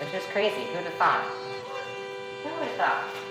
Which is crazy. Who'd have thought? Who would have thought?